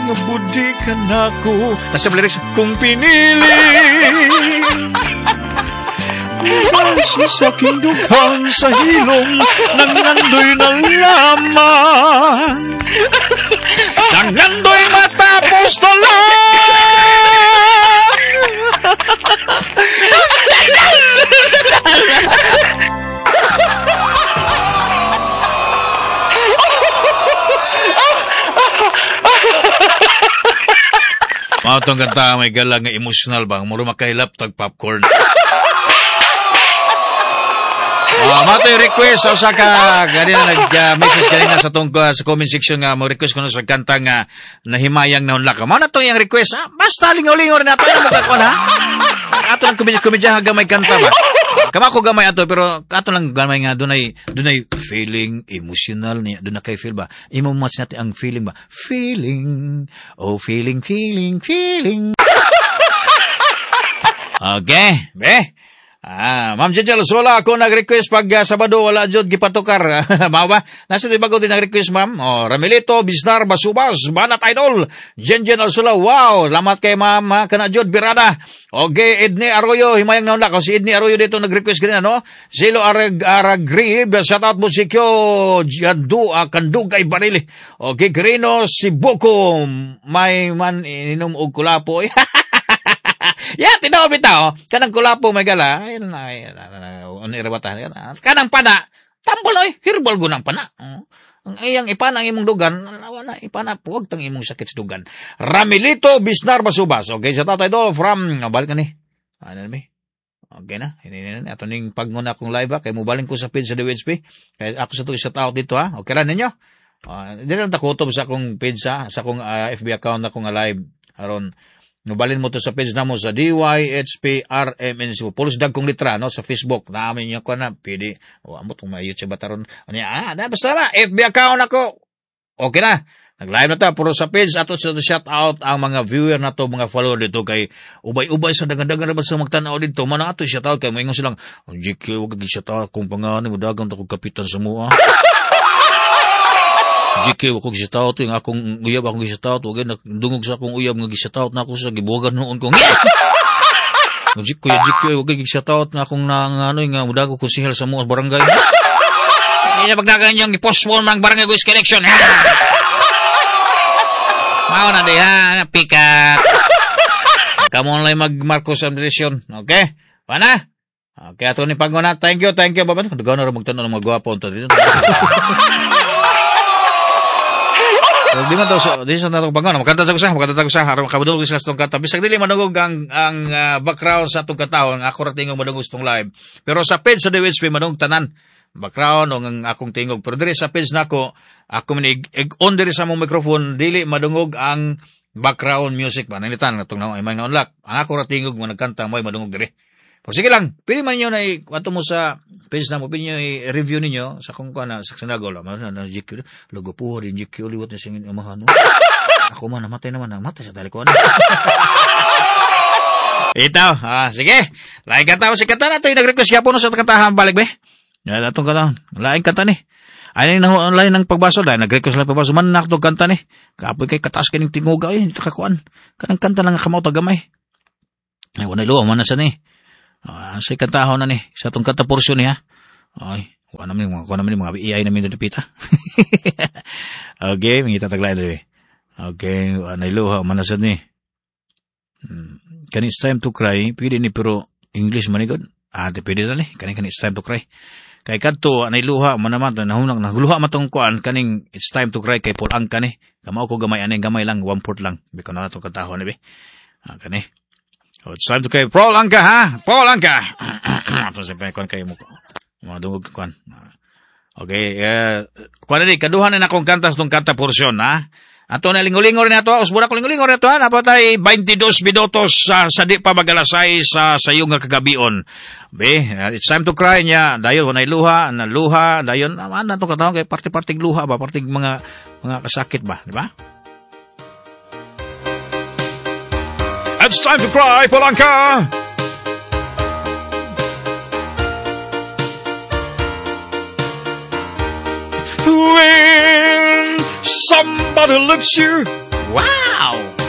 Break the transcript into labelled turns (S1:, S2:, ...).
S1: budi ka nako. Nasa lyrics, kung pinili basi sa aking dughang sa hilong nang nandoy na lamang, nang nandoy matapos na lang. Mao tong kanta may galang nga emotional bang muro makailap tag popcorn. Mato yung request sa ka ganina nag-message ganina sa tong sa comment section nga mo request kuno sa kanta nga nahimayang na unlak. Mao na to yung request ha. Basta lingaw-lingaw na to yung magkakon ha. Ato lang komedya gamay kanta ba. Kama ko gamay ato pero ato lang gamay nga dunay feeling emotional niya dunay kay feel ba. Imo match natin ang feeling ba. Feeling. Oh feeling. Okay, be. Ma'am Jejel Sola, ako nag-request pag Sabado wala jud gipatukar. Mao ba? Nasa di bago din nag-request ma'am. Ramelito Bisnar Basubas, Banat Idol, Jenjen Sola. Wow, salamat kay ma'am kana jud birada. Okay, Edney Arroyo, himayang nauna ko si Edney Arroyo dito nag-request ganina no. Silo Aragrib, shout out musikyo Jadu Kandugay Barili. Okay, Grino Sibuko, may man inom og kulapo. Tinaw bitaw. Kanang kulapo may gala. Kanang pana. Tambol oy. Hirbol gunang pana. Ang iyang ipana ang imong dugan. Wala ipana. Huwag tang imong sakit sa dugan. Ramelito Bisnar Basubas. Okay, sa tatay do from. Balik ka ni. Ano na okay na. Ato ning pagnguna kong live ha. Kaya mubaling ko sa page sa DWHP. Kaya ako sa ito isa out dito ha. Okay ra ninyo. Hindi lang takutob sa akong page ha. Sa akong FB account na akong live. Aron. Nubalin mo to sa page na mo sa DYHPRMN. Pulos dag kong litra, no? Sa Facebook. Namin niyo ko na. Pwede. Amo itong may YouTube bataron. Basta na. FB account ako. Okay na. Nag-live na ta. Puro sa page. Ato sa shout out ang mga viewer na to, mga follower dito. Kay ubay-ubay sa dagan-dagan na ba sa magtanaw dito. Manang ato shout out. Kay maingon silang, GK, huwag shout out. Kung pangalan mo dagang ako kapitan sa mua. GK, akong gisitaw ito, yung akong uyab, akong gisitaw ito, huwag dungog sa akong uyab, nga gisitaw na ako sa gibuwagan noon kong, GK, huwag gisitaw na akong nga mudago ko sihal sa mga barangay. Hindi na pagdagan yung i-post mo ng barangay Guys Collection, ha? Mao na di, ha? Pikat. Kamu lang mag-Marcos Administration, okay? Pana? Okay, ato ni Panguna, thank you, babat. Kadagaw na rin magtanong ng mga gwapo ito dito. Di man daw di sa natong bangon makanta ko sa aron kabudol sa tong kanta bisag dili manungog ang background sa tong kanta ang ako ra tingog manungog tong live pero sa page sa DWHP manung tanan background ang akong tingog pero diri sa page nako ako man on diri sa mong microphone dili madungog ang background music ba nanitan natong naon may na-unlock ang ako ra tingog mo nagkanta may madungog diri. O sige lang, pili man nyo na ato mo sa page na mo, pili nyo i-review ninyo sa kung na sa sinago lang. Na GQ, logo po rin GQ, liwat na singin amahan. Ako man, namatay sa talikon. Ito, sige. Laing kanta mo si kanta na ito, yung nag-request ka po sa kantahan, balik be. Yan, itong kanta, laing kanta ni. Ay, lain ng pagbaso, dahil nag-request lang pagbaso, manak itong kanta ni. Kapoy kay kataas ka ng tinguga, ay, ito kakuan. Kanang kanta lang kamaw tagamay. Ay, wala luwa, manasan ni. Sa kantaho na ni sa itong kanta porsyon niya. Ay, kuha namin mga AI namin doon pita. Okay, mangita taglay doon. Okay, nailuha manasad ni. Kani it's time to cry, pwede ni pero English manigod. Pwede na ni. Kani it's time to cry. Kay kadto nailuha manaman nahunang nagluha matong kuan kaning it's time to cry kay pulang kani. Kamao ko gamay aning gamay lang 1/4 lang. Biko na to kantaho ni be. Kani. Oh, it's time to kay Paul Angka, ha? Paul Angka. Ito sa pekon kayo mo ko. Mga dungog kuan. Okay, kuan ni kaduhan na akong kanta sa kanta porsyon, ha? Ato na lingo-lingo rin ato, usbura ko lingo-lingo rin ato, ha? Napatay 22 minutos sa di pa magalasay sa sayong nga kagabion. Be, it's time to cry niya. Dayon kunay luha, dayon na to katawon kay party-party luha ba, party mga kasakit ba, di ba? It's time to cry, Polanca! When somebody lifts you